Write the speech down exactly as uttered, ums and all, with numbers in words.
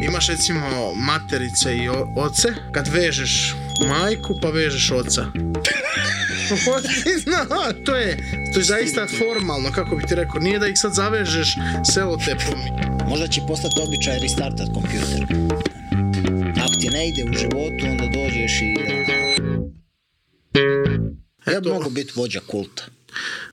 Imaš recimo materice i o- oce, kad vežeš majku pa vežeš oca. No, to je, to je zaista formalno, kako bi ti rekao, nije da ih sad zavežeš selotepom. Možda će postati običaj restartat kompjuter. Ako ti ne ide u životu, onda dođeš i... Ja bi mogu biti vođa kulta.